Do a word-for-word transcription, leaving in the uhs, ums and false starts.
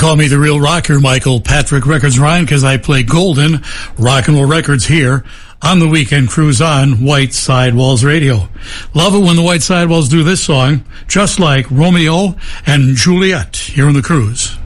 call me the real rocker, Michael Patrick Records Ryan, because I play golden rock and roll records here on the Weekend Cruise on White Sidewalls Radio. Love it when the White Sidewalls do this song, just like Romeo and Juliet here on the cruise.